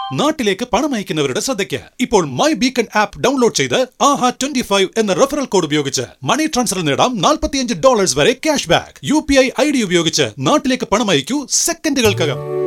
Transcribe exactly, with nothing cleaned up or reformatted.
നാട്ടിലേക്ക് പണം അയക്കുന്നവരുടെ ശ്രദ്ധയ്ക്ക് ഇപ്പോൾ മൈ ബീക്കൺ ആപ്പ് ഡൗൺലോഡ് ചെയ്ത് ആഹ ട്വന്റി ഫൈവ് എന്ന റെഫറൽ കോഡ് ഉപയോഗിച്ച് മണി ട്രാൻസ്ഫറിൽ നേടാം നാൽപ്പത്തിയഞ്ച് ഡോളേഴ്സ് വരെ cash back. U P I I D ഉപയോഗിച്ച് നാട്ടിലേക്ക് പണം അയക്കൂ സെക്കൻഡുകൾക്കകം.